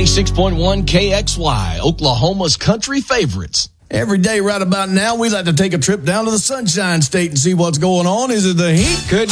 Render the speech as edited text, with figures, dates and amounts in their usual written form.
96.1 KXY, Oklahoma's country favorites. Every day right about now, we like to take a trip down to the Sunshine State and see what's going on. Is it the heat? Could